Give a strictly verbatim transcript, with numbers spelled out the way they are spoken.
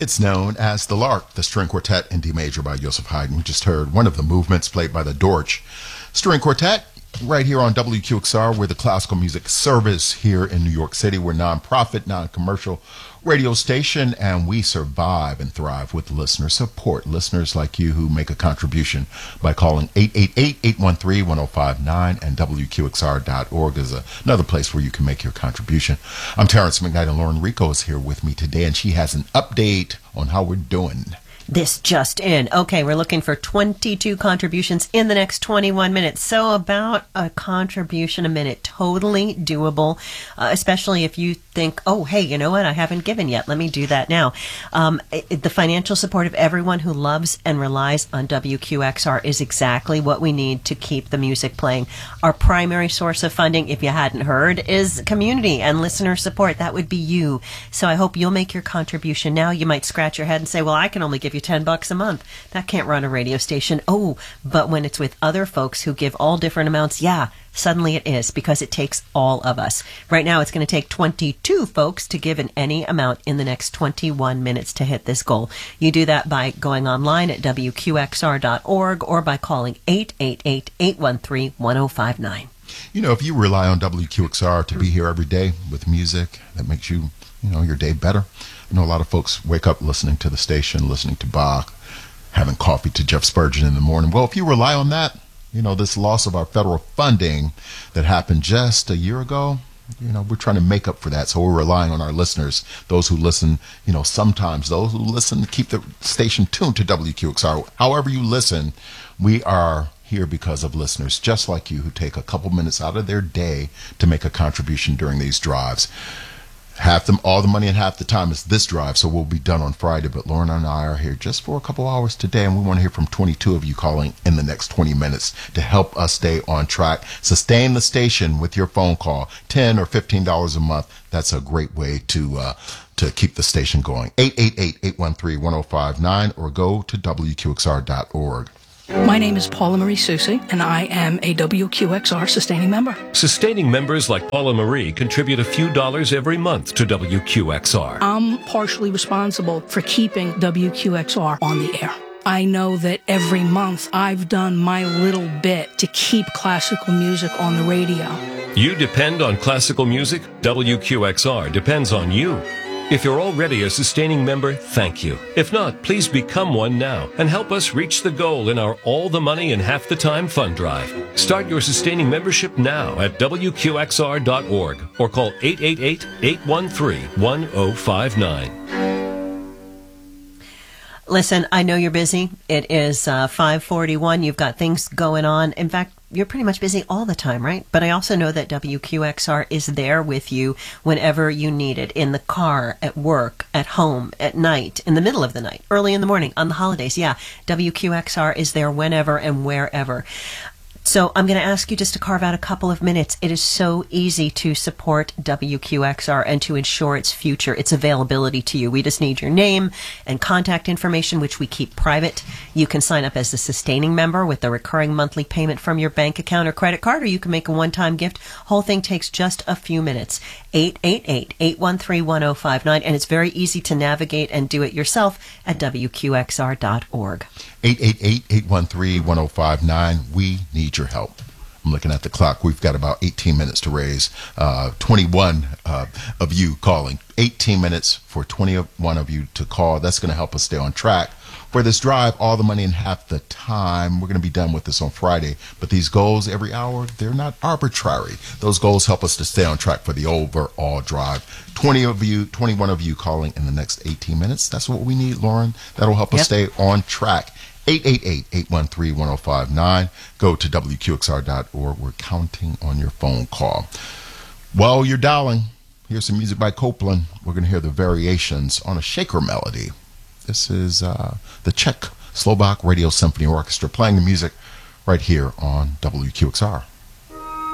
It's known as the Lark, the string quartet in D major by Joseph Haydn. We just heard one of the movements played by the Dorch String Quartet right here on W Q X R. We're the classical music service here in New York City. We're non-profit, non-commercial radio station, and we survive and thrive with listener support. Listeners like you who make a contribution by calling eight eight eight, eight one three, one oh five nine, and W Q X R dot org is a, another place where you can make your contribution. I'm Terrence McKnight, and Lauren Rico is here with me today, and she has an update on how we're doing. This just in. Okay, we're looking for twenty-two contributions in the next twenty-one minutes. So about a contribution a minute. Totally doable, uh, especially if you think, oh, hey, you know what? I haven't given yet. Let me do that now. Um, it, the financial support of everyone who loves and relies on W Q X R is exactly what we need to keep the music playing. Our primary source of funding, if you hadn't heard, is community and listener support. That would be you. So I hope you'll make your contribution now. You might scratch your head and say, well, I can only give you ten bucks a month. That can't run a radio station. Oh, but when it's with other folks who give all different amounts, yeah, suddenly it is, because it takes all of us. Right now, it's going to take twenty-two folks to give in any amount in the next twenty-one minutes to hit this goal. You do that by going online at W Q X R dot org or by calling eight eight eight, eight one three, one oh five nine. You know, if you rely on W Q X R to be here every day with music that makes you, you know, your day better. I know a lot of folks wake up listening to the station, listening to Bach, having coffee to Jeff Spurgeon in the morning. Well, if you rely on that, you know, this loss of our federal funding that happened just a year ago, you know, we're trying to make up for that. So we're relying on our listeners, those who listen, you know, sometimes those who listen, keep the station tuned to W Q X R. However you listen, we are here because of listeners just like you who take a couple minutes out of their day to make a contribution during these drives. Half them, all the money and half the time is this drive, so we'll be done on Friday. But Lauren and I are here just for a couple hours today, and we want to hear from twenty-two of you calling in the next twenty minutes to help us stay on track. Sustain the station with your phone call, ten or fifteen dollars a month. That's a great way to uh, to keep the station going. eight eight eight, eight one three, one oh five nine or go to W Q X R dot org. My name is Paula Marie Susi, and I am a W Q X R sustaining member. Sustaining members like Paula Marie contribute a few dollars every month to W Q X R. I'm partially responsible for keeping W Q X R on the air. I know that every month I've done my little bit to keep classical music on the radio. You depend on classical music? W Q X R depends on you. If you're already a sustaining member, thank you. If not, please become one now and help us reach the goal in our All the Money in Half the Time fund drive. Start your sustaining membership now at W Q X R dot org or call eight eight eight, eight one three, one oh five nine. Listen, I know you're busy. It is uh, five forty-one. You've got things going on. In fact, you're pretty much busy all the time, right? But I also know that W Q X R is there with you whenever you need it, in the car, at work, at home, at night, in the middle of the night, early in the morning, on the holidays. Yeah, W Q X R is there whenever and wherever. So I'm going to ask you just to carve out a couple of minutes. It is so easy to support W Q X R and to ensure its future, its availability to you. We just need your name and contact information, which we keep private. You can sign up as a sustaining member with a recurring monthly payment from your bank account or credit card, or you can make a one-time gift. Whole thing takes just a few minutes. eight eight eight, eight one three, one oh five nine, and it's very easy to navigate and do it yourself at W Q X R dot org. eight eight eight, eight one three, one oh five nine. We need your help. I'm looking at the clock. We've got about eighteen minutes to raise uh, twenty-one uh, of you calling. eighteen minutes for twenty-one of you to call. That's going to help us stay on track for this drive. All the money in half the time. We're going to be done with this on Friday. But these goals every hour, they're not arbitrary. Those goals help us to stay on track for the overall drive. twenty of you, twenty-one of you calling in the next eighteen minutes. That's what we need, Lauren. That'll help us Yep. stay on track. eight eight eight, eight one three, one oh five nine. Go to W Q X R dot org. We're counting on your phone call. While you're dialing, here's some music by Copland. We're going to hear the variations on a shaker melody. This is uh, the Czech Slovak Radio Symphony Orchestra playing the music right here on W Q X R.